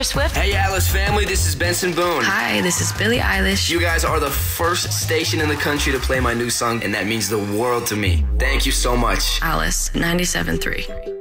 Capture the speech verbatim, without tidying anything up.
Swift. Hey Atlas family, this is Benson Boone. Hi, this is Billie Eilish. You guys are the first station in the country to play my new song, and that means the world to me. Thank you so much. Alice, ninety-seven point three.